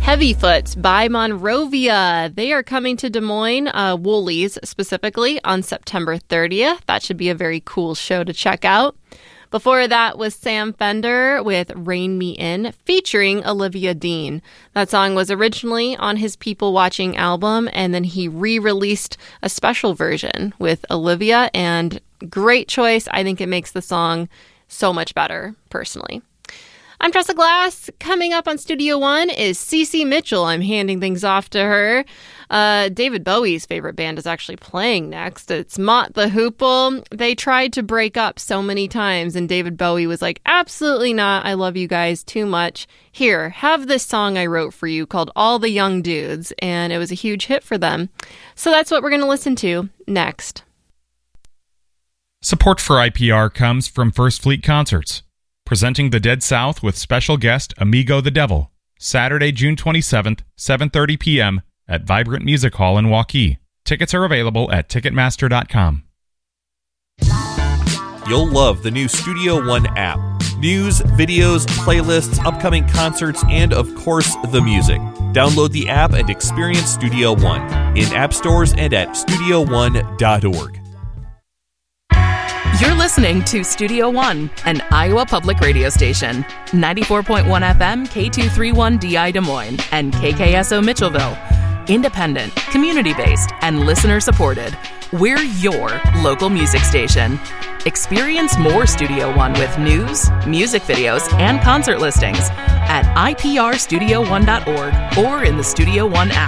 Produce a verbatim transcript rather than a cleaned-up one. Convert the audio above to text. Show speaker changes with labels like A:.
A: Heavyfoot by Monrovia. They are coming to Des Moines, uh, Woolies specifically, on September thirtieth. That should be a very cool show to check out. Before that was Sam Fender with Rein Me In, featuring Olivia Dean. That song was originally on his People Watching album, and then he re-released a special version with Olivia, and great choice. I think it makes the song so much better, personally. I'm Tressa Glass. Coming up on Studio One is Cece Mitchell. I'm handing things off to her. Uh, David Bowie's favorite band is actually playing next. It's Mott the Hoople. They tried to break up so many times, and David Bowie was like, absolutely not. I love you guys too much. Here, have this song I wrote for you called All the Young Dudes, and it was a huge hit for them. So that's what we're going to listen to next.
B: Support for I P R comes from First Fleet Concerts, presenting the Dead South with special guest Amigo the Devil, Saturday, June twenty-seventh, seven thirty p.m. at Vibrant Music Hall in Waukee. Tickets are available at Ticketmaster dot com.
C: You'll love the new Studio One app. News, videos, playlists, upcoming concerts, and of course, the music. Download the app and experience Studio One in app stores and at studio one dot org.
D: You're listening to Studio One, an Iowa public radio station. ninety-four point one F M, K two thirty-one D I Des Moines, and K K S O Mitchellville. Independent, community-based, and listener-supported. We're your local music station. Experience more Studio One with news, music videos, and concert listings at I P R studio one dot org or in the Studio One app.